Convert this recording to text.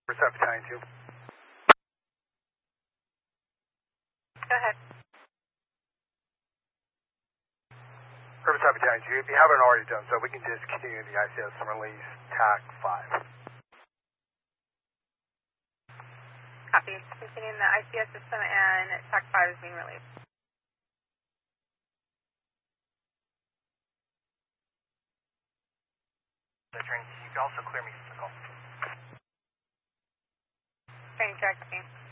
Riverside Battalion 2. Go ahead. Riverside Battalion 2, if you haven't already done so, we can just continue the ICS release TAC 5. Copy. Continuing the ICS system and TAC 5 is being released. Training, you can also clear me physical. Training director.